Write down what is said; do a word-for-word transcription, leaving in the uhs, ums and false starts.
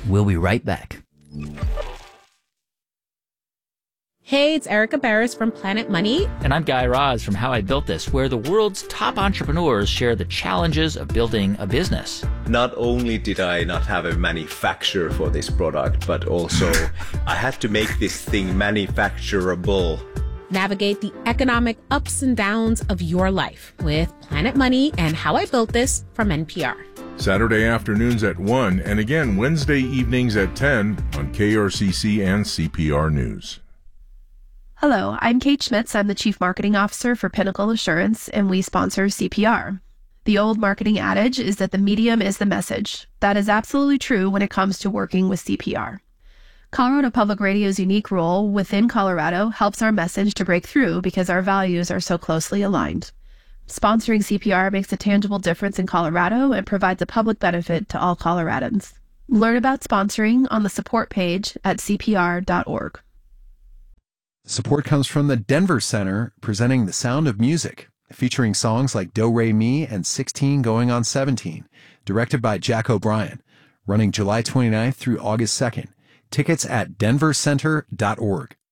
We'll be right back. Hey, it's Erica Barris from Planet Money. And I'm Guy Raz from How I Built This, where the world's top entrepreneurs share the challenges of building a business. Not only did I not have a manufacturer for this product, but also I had to make this thing manufacturable. Navigate the economic ups and downs of your life with Planet Money and How I Built This from N P R. Saturday afternoons at one and again Wednesday evenings at ten on K R C C and C P R News. Hello, I'm Kate Schmitz. I'm the Chief Marketing Officer for Pinnacle Assurance, and we sponsor C P R. The old marketing adage is that the medium is the message. That is absolutely true when it comes to working with C P R. Colorado Public Radio's unique role within Colorado helps our message to break through because our values are so closely aligned. Sponsoring C P R makes a tangible difference in Colorado and provides a public benefit to all Coloradans. Learn about sponsoring on the support page at c p r dot org. Support comes from the Denver Center, presenting The Sound of Music, featuring songs like Do Re Mi and sixteen Going on seventeen, directed by Jack O'Brien, running July twenty-ninth through August second. Tickets at denver center dot org.